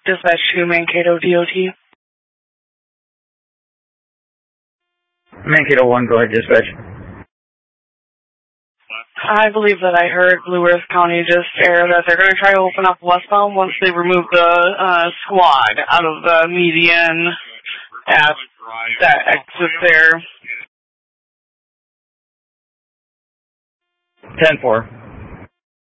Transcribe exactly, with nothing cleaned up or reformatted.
Dispatch to Mankato D O T. Mankato one, go ahead, dispatch. I believe that I heard Blue Earth County just air that they're going to try to open up westbound once they remove the uh, squad out of the median at that exit there. ten four.